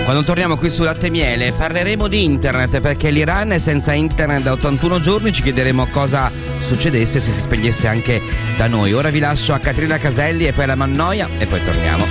Quando torniamo qui su Latte e Miele parleremo di internet, perché l'Iran è senza internet da 81 giorni. Ci chiederemo cosa succedesse se si spegnesse anche da noi. Ora vi lascio a Caterina Caselli e poi la Mannoia e poi torniamo.